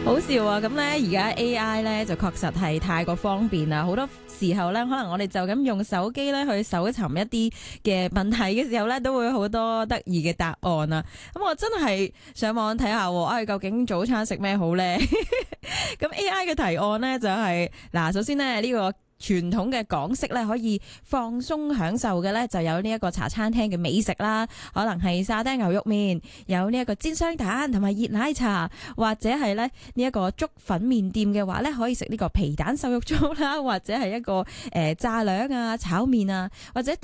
好笑啊！咁咧，而家 AI 咧就確實係太過方便啦。好多時候咧，可能我哋就咁用手機咧去搜尋一啲嘅問題嘅時候咧，都會好多得意嘅答案啊！咁我真係上網睇下，究竟早餐食咩好咧？咁 AI 嘅提案咧就係嗱，首先咧呢個傳統嘅港式咧可以放鬆享受嘅咧，就有呢一個茶餐廳嘅美食啦，可能係沙爹牛肉麵，有呢一個煎雙蛋同埋熱奶茶，或者係咧呢一個粥粉麵店嘅話咧，可以食呢個皮蛋瘦肉粥啦，或者係一個炸兩啊、炒麵啊，或者